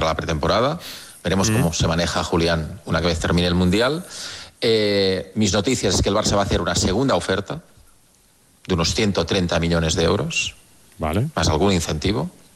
la pretemporada. Veremos cómo se maneja Julián una vez termine el Mundial. Mis noticias es que el Barça va a hacer una segunda oferta de unos 130 millones de euros, Vale. más algún incentivo.